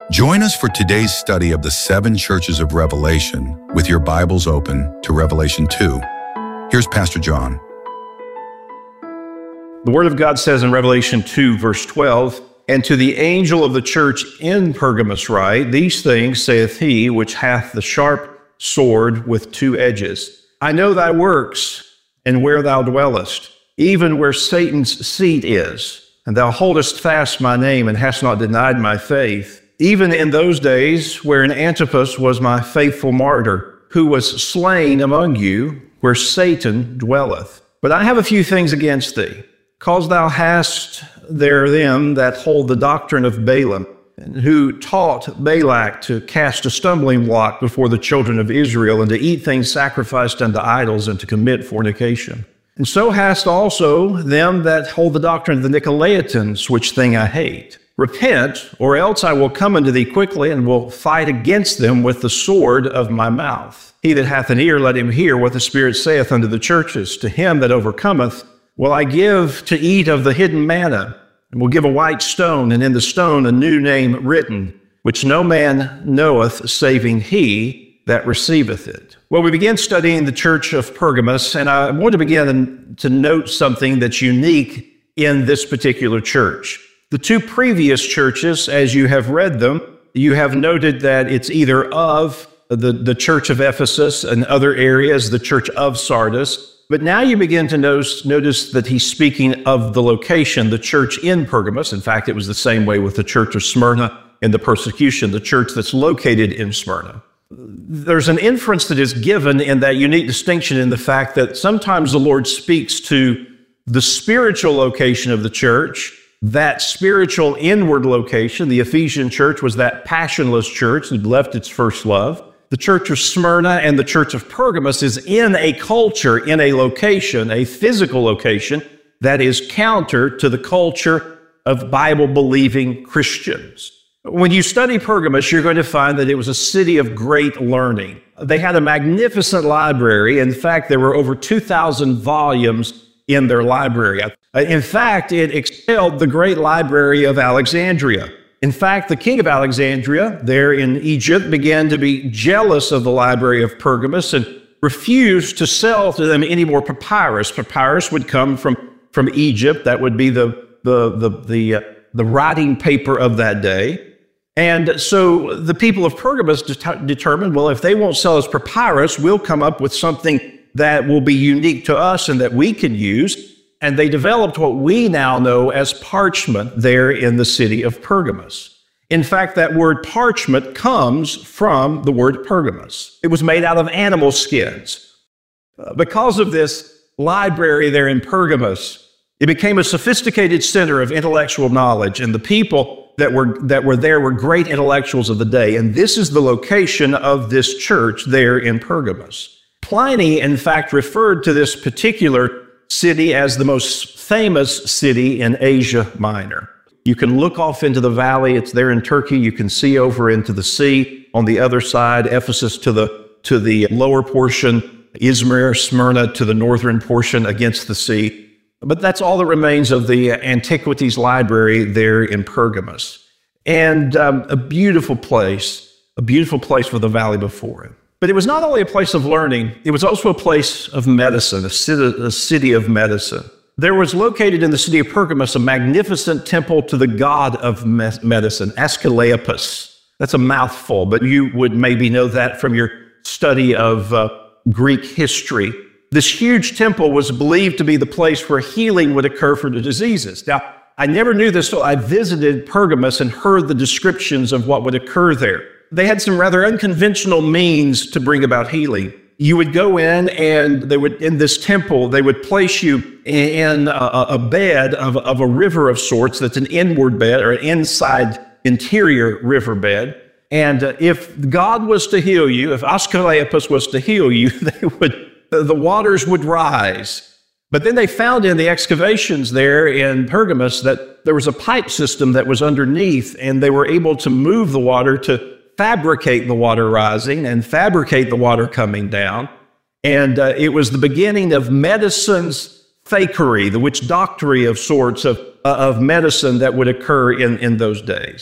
Join us for today's study of the 7 churches of Revelation with your Bibles open to Revelation 2. Here's Pastor John. The Word of God says in Revelation 2, verse 12, "And to the angel of the church in Pergamos write, These things saith he which hath the sharp sword with 2 edges. I know thy works, and where thou dwellest, even where Satan's seat is. And thou holdest fast my name, and hast not denied my faith. Even in those days wherein Antipas was my faithful martyr, who was slain among you, where Satan dwelleth. But I have a few things against thee, cause thou hast there them that hold the doctrine of Balaam, who taught Balak to cast a stumbling block before the children of Israel, and to eat things sacrificed unto idols, and to commit fornication. And so hast also them that hold the doctrine of the Nicolaitans, which thing I hate. Repent, or else I will come unto thee quickly, and will fight against them with the sword of my mouth. He that hath an ear, let him hear what the Spirit saith unto the churches. To him that overcometh will I give to eat of the hidden manna, and will give a white stone, and in the stone a new name written, which no man knoweth, saving he that receiveth it." Well, we begin studying the church of Pergamos, and I want to begin to note something that's unique in this particular church. The 2 previous churches, as you have read them, you have noted that it's either of the church of Ephesus and other areas, the church of Sardis. But now you begin to notice that he's speaking of the location, the church in Pergamos. In fact, it was the same way with the church of Smyrna in the persecution, the church that's located in Smyrna. There's an inference that is given in that unique distinction in the fact that sometimes the Lord speaks to the spiritual location of the church. That spiritual inward location, the Ephesian church, was that passionless church that left its first love. The church of Smyrna and the church of Pergamos is in a culture, in a location, a physical location, that is counter to the culture of Bible-believing Christians. When you study Pergamos, you're going to find that it was a city of great learning. They had a magnificent library. In fact, there were over 2,000 volumes in their library. In fact, it excelled the great library of Alexandria. In fact, the king of Alexandria there in Egypt began to be jealous of the library of Pergamos and refused to sell to them any more papyrus. Papyrus would come from Egypt. That would be the writing paper of that day. And so the people of Pergamos determined, well, if they won't sell us papyrus, we'll come up with something that will be unique to us and that we can use. And they developed what we now know as parchment there in the city of Pergamos. In fact, that word parchment comes from the word Pergamos. It was made out of animal skins. Because of this library there in Pergamos, it became a sophisticated center of intellectual knowledge, and the people that were there were great intellectuals of the day. And this is the location of this church there in Pergamos. Pliny, in fact, referred to this particular city as the most famous city in Asia Minor. You can look off into the valley. It's there in Turkey. You can see over into the sea on the other side, Ephesus to the lower portion, Izmir, Smyrna to the northern portion against the sea. But that's all that remains of the Antiquities Library there in Pergamos. And a beautiful place with the valley before it. But it was not only a place of learning, it was also a place of medicine, a city of medicine. There was located in the city of Pergamos a magnificent temple to the god of medicine, Asclepius. That's a mouthful, but you would maybe know that from your study of Greek history. This huge temple was believed to be the place where healing would occur for the diseases. Now, I never knew this until I visited Pergamos and heard the descriptions of what would occur there. They had some rather unconventional means to bring about healing. You would go in and in this temple, they would place you in a bed of a river of sorts that's an inward bed or an inside interior riverbed. And if God was to heal you, if Asclepius was to heal you, the waters would rise. But then they found in the excavations there in Pergamos that there was a pipe system that was underneath, and they were able to move the water to fabricate the water rising and fabricate the water coming down. And it was the beginning of medicine's fakery, the witch doctory of sorts of medicine that would occur in those days.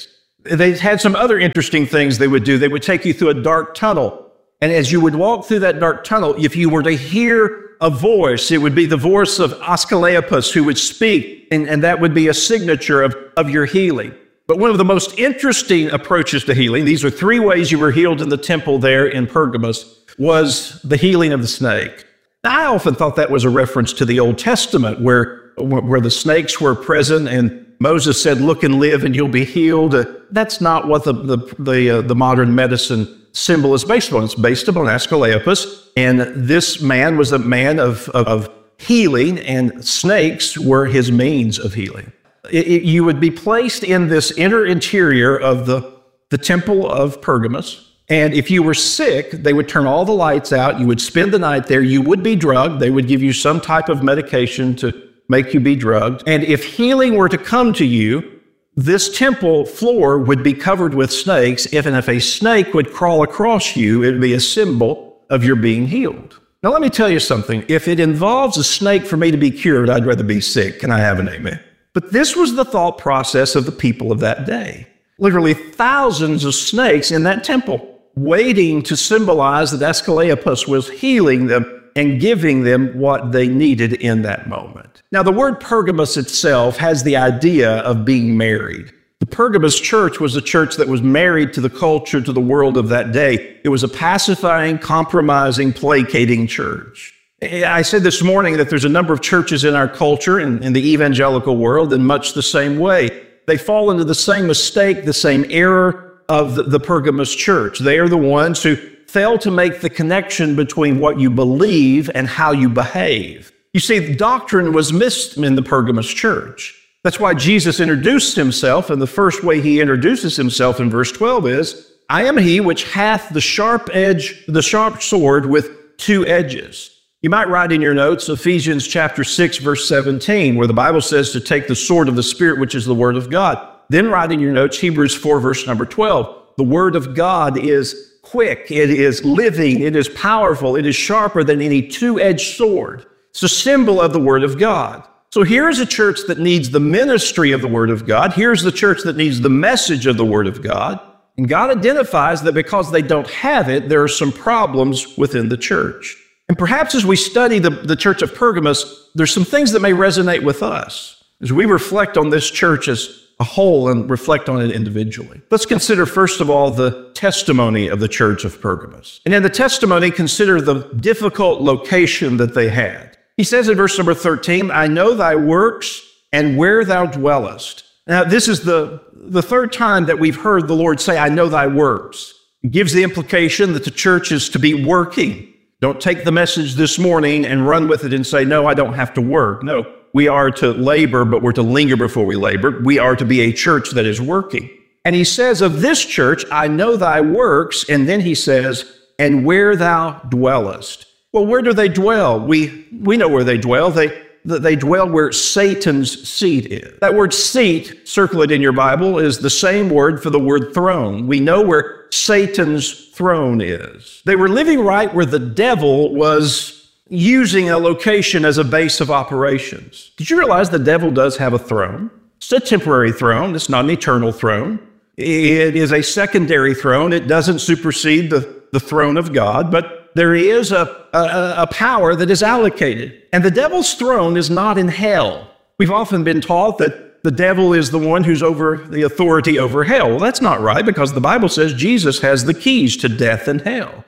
They had some other interesting things they would do. They would take you through a dark tunnel. And as you would walk through that dark tunnel, if you were to hear a voice, it would be the voice of Asclepius who would speak, and that would be a signature of your healing. But one of the most interesting approaches to healing, these are 3 ways you were healed in the temple there in Pergamos, was the healing of the snake. Now, I often thought that was a reference to the Old Testament where the snakes were present and Moses said, look and live and you'll be healed. That's not what the modern medicine symbol is based upon. It's based upon Asclepius. And this man was a man of healing, and snakes were his means of healing. You would be placed in this inner interior of the temple of Pergamos. And if you were sick, they would turn all the lights out. You would spend the night there. You would be drugged. They would give you some type of medication to make you be drugged. And if healing were to come to you, this temple floor would be covered with snakes. If a snake would crawl across you, it would be a symbol of your being healed. Now, let me tell you something. If it involves a snake for me to be cured, I'd rather be sick. Can I have an amen? But this was the thought process of the people of that day. Literally thousands of snakes in that temple, waiting to symbolize that Asclepius was healing them and giving them what they needed in that moment. Now, the word Pergamos itself has the idea of being married. The Pergamos church was a church that was married to the culture, to the world of that day. It was a pacifying, compromising, placating church. I said this morning that there's a number of churches in our culture, in the evangelical world, in much the same way. They fall into the same mistake, the same error of the Pergamos church. They are the ones who fail to make the connection between what you believe and how you behave. You see, the doctrine was missed in the Pergamos church. That's why Jesus introduced himself, and the first way he introduces himself in verse 12 is, I am he which hath the sharp sword with 2 edges. You might write in your notes Ephesians chapter 6, verse 17, where the Bible says to take the sword of the Spirit, which is the word of God. Then write in your notes Hebrews 4, verse number 12. The word of God is quick, it is living, it is powerful, it is sharper than any 2-edged sword. It's a symbol of the word of God. So here's a church that needs the ministry of the word of God. Here's the church that needs the message of the word of God. And God identifies that because they don't have it, there are some problems within the church. And perhaps as we study the church of Pergamos, there's some things that may resonate with us as we reflect on this church as a whole and reflect on it individually. Let's consider, first of all, the testimony of the church of Pergamos. And in the testimony, consider the difficult location that they had. He says in verse number 13, I know thy works and where thou dwellest. Now, this is the third time that we've heard the Lord say, I know thy works. It gives the implication that the church is to be working. Don't take the message this morning and run with it and say, no, I don't have to work. No, we are to labor, but we're to linger before we labor. We are to be a church that is working. And he says of this church, I know thy works. And then he says, and where thou dwellest. Well, where do they dwell? We know where they dwell. They dwell where Satan's seat is. That word seat, circle it in your Bible, is the same word for the word throne. We know where Satan's throne is. They were living right where the devil was using a location as a base of operations. Did you realize the devil does have a throne? It's a temporary throne. It's not an eternal throne. It is a secondary throne. It doesn't supersede the throne of God, but there is a power that is allocated. And the devil's throne is not in hell. We've often been taught that the devil is the one who's over the authority over hell. Well, that's not right, because the Bible says Jesus has the keys to death and hell.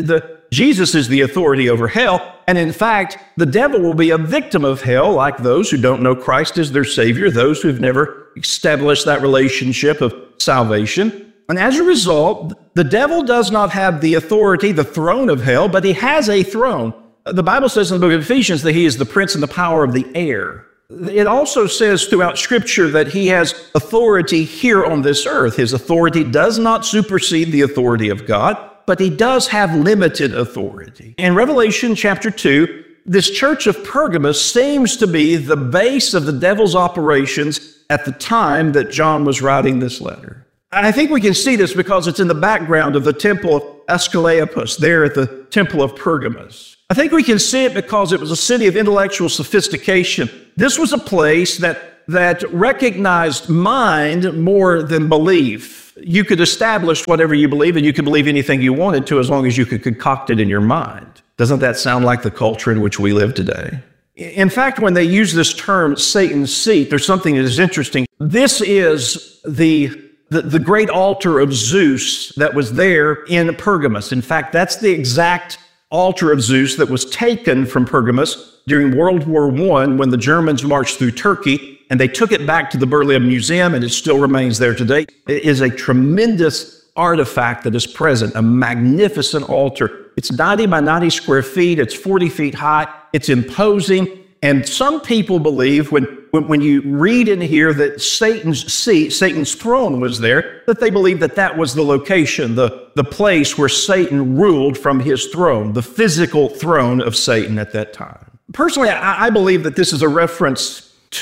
Jesus is the authority over hell. And in fact, the devil will be a victim of hell, like those who don't know Christ as their Savior, those who've never established that relationship of salvation. And as a result, the devil does not have the authority, the throne of hell, but he has a throne. The Bible says in the book of Ephesians that he is the prince and the power of the air. It also says throughout Scripture that he has authority here on this earth. His authority does not supersede the authority of God, but he does have limited authority. In Revelation chapter 2, this church of Pergamos seems to be the base of the devil's operations at the time that John was writing this letter. I think we can see this because it's in the background of the temple of Asclepius, there at the temple of Pergamos. I think we can see it because it was a city of intellectual sophistication. This was a place that recognized mind more than belief. you could establish whatever you believe, and you could believe anything you wanted to as long as you could concoct it in your mind. Doesn't that sound like the culture in which we live today? In fact, when they use this term, Satan's seat, there's something that is interesting. This is the great altar of Zeus that was there in Pergamos. In fact, that's the exact altar of Zeus that was taken from Pergamos during World War I when the Germans marched through Turkey, and they took it back to the Berlin Museum, and it still remains there today. It is a tremendous artifact that is present, a magnificent altar. It's 90 by 90 square feet. It's 40 feet high. It's imposing. And some people believe when you read in here that Satan's seat, Satan's throne was there, that they believe that that was the location, the place where Satan ruled from his throne, the physical throne of Satan at that time. Personally, I believe that this is a reference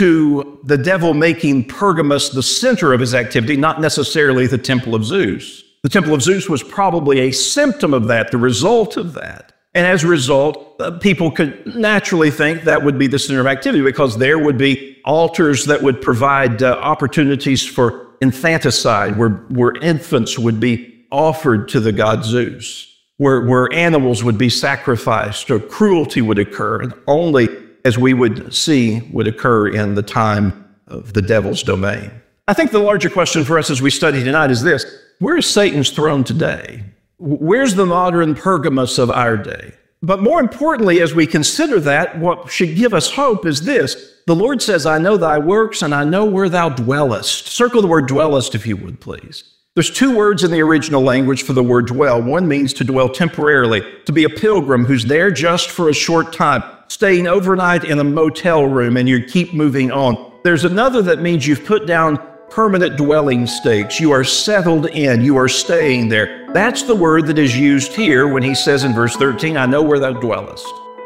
to the devil making Pergamos the center of his activity, not necessarily the Temple of Zeus. The Temple of Zeus was probably a symptom of that, the result of that. And as a result, people could naturally think that would be the center of activity because there would be altars that would provide opportunities for infanticide, where infants would be offered to the god Zeus, where animals would be sacrificed or cruelty would occur, and only, as we would see, would occur in the time of the devil's domain. I think the larger question for us as we study tonight is this: where is Satan's throne today? Where's the modern Pergamos of our day? But more importantly, as we consider that, what should give us hope is this. The Lord says, I know thy works, and I know where thou dwellest. Circle the word dwellest, if you would, please. There's two words in the original language for the word dwell. One means to dwell temporarily, to be a pilgrim who's there just for a short time, staying overnight in a motel room, and you keep moving on. There's another that means you've put down permanent dwelling stakes. You are settled in. You are staying there. That's the word that is used here when he says in verse 13, I know where thou dwellest.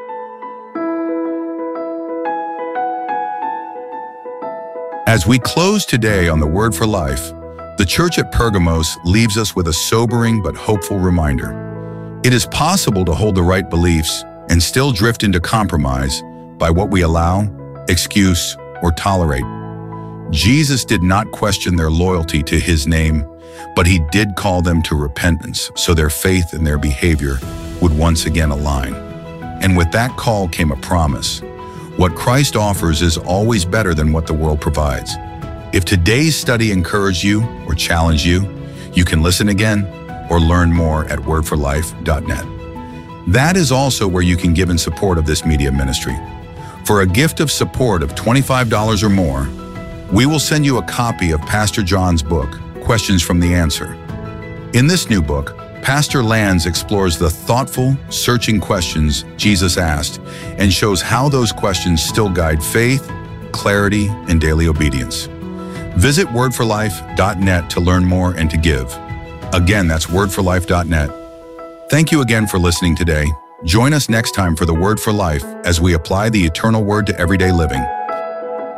As we close today on the Word for Life, the church at Pergamos leaves us with a sobering but hopeful reminder. It is possible to hold the right beliefs and still drift into compromise by what we allow, excuse, or tolerate. Jesus did not question their loyalty to his name, but he did call them to repentance so their faith and their behavior would once again align. And with that call came a promise. What Christ offers is always better than what the world provides. If today's study encouraged you or challenged you, you can listen again or learn more at wordforlife.net. That is also where you can give in support of this media ministry. For a gift of support of $25 or more, we will send you a copy of Pastor John's book, Questions from the Answer. In this new book, Pastor Lands explores the thoughtful, searching questions Jesus asked and shows how those questions still guide faith, clarity, and daily obedience. Visit wordforlife.net to learn more and to give. Again, that's wordforlife.net. Thank you again for listening today. Join us next time for the Word for Life as we apply the eternal word to everyday living.